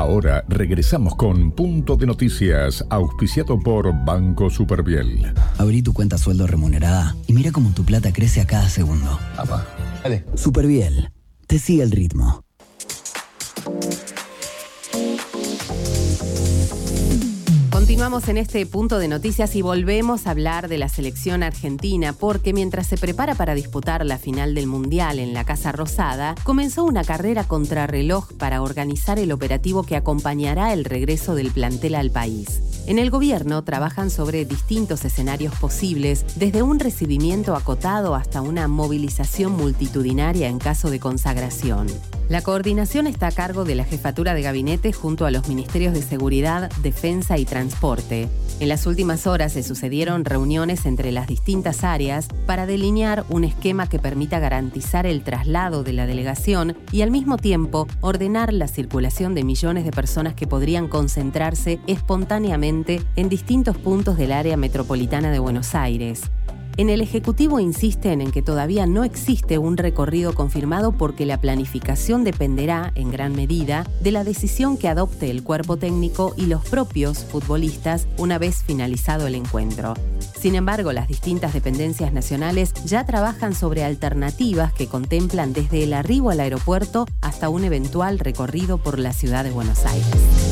Ahora regresamos con Punto de Noticias, auspiciado por Banco Superviel. Abrí tu cuenta sueldo remunerada y mira cómo tu plata crece a cada segundo. Apa, dale. Superviel, te sigue el ritmo. Continuamos en este Punto de Noticias y volvemos a hablar de la selección argentina porque mientras se prepara para disputar la final del Mundial en la Casa Rosada, comenzó una carrera contrarreloj para organizar el operativo que acompañará el regreso del plantel al país. En el gobierno trabajan sobre distintos escenarios posibles, desde un recibimiento acotado hasta una movilización multitudinaria en caso de consagración. La coordinación está a cargo de la Jefatura de Gabinete junto a los Ministerios de Seguridad, Defensa y Transporte. En las últimas horas se sucedieron reuniones entre las distintas áreas para delinear un esquema que permita garantizar el traslado de la delegación y al mismo tiempo ordenar la circulación de millones de personas que podrían concentrarse espontáneamente en distintos puntos del área metropolitana de Buenos Aires. En el Ejecutivo insisten en que todavía no existe un recorrido confirmado porque la planificación dependerá, en gran medida, de la decisión que adopte el cuerpo técnico y los propios futbolistas una vez finalizado el encuentro. Sin embargo, las distintas dependencias nacionales ya trabajan sobre alternativas que contemplan desde el arribo al aeropuerto hasta un eventual recorrido por la ciudad de Buenos Aires.